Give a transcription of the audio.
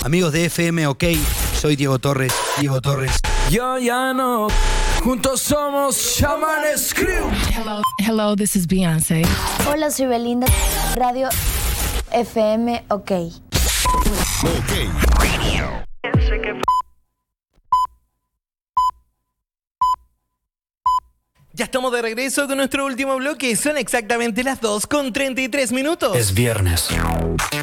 Amigos de FM OK, soy Diego Torres. Yo ya no. Juntos somos Chamanes Crew. Hello, this is Beyoncé. Hola, soy Belinda. Radio FM OK. Ya estamos de regreso con nuestro último bloque. Son exactamente las 2:33. Es viernes.